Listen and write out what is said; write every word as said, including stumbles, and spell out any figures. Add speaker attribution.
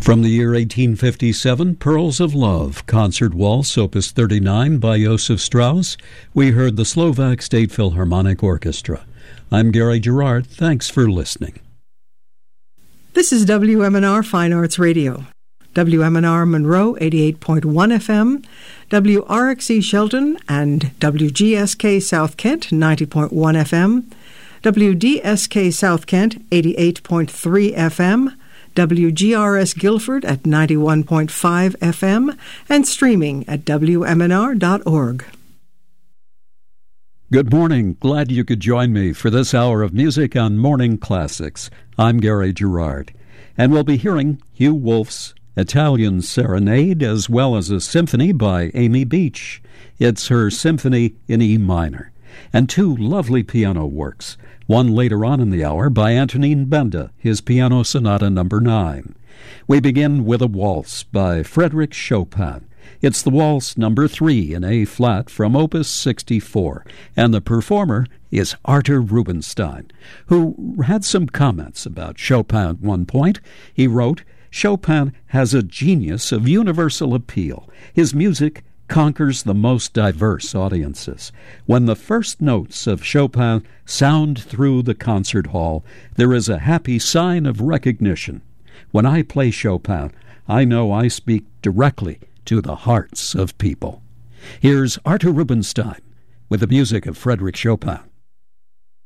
Speaker 1: From the year eighteen fifty-seven, Pearls of Love, Concert Waltz, Opus thirty-nine by Josef Strauss, we heard the Slovak State Philharmonic Orchestra. I'm Gary Gerard. Thanks for listening.
Speaker 2: This is W M N R Fine Arts Radio. W M N R Monroe, eighty-eight point one F M, W R X E Shelton and W G S K South Kent, ninety point one F M, W D S K South Kent, eighty-eight point three F M, W G R S Guilford at ninety-one point five F M, and streaming at W M N R dot org.
Speaker 1: Good morning. Glad you could join me for this hour of music on Morning Classics. I'm Gary Gerard, and we'll be hearing Hugh Wolf's Italian Serenade, as well as a symphony by Amy Beach. It's her symphony in E minor, and two lovely piano works, one later on in the hour by Antonin Benda, his Piano Sonata number nine. We begin with a waltz by Frédéric Chopin. It's the waltz number three in A-flat from Opus sixty-four, and the performer is Artur Rubinstein, who had some comments about Chopin at one point. He wrote, "Chopin has a genius of universal appeal. His music conquers the most diverse audiences. When the first notes of Chopin sound through the concert hall, there is a happy sign of recognition. When I play Chopin, I know I speak directly to the hearts of people." Here's Artur Rubinstein with the music of Frédéric Chopin.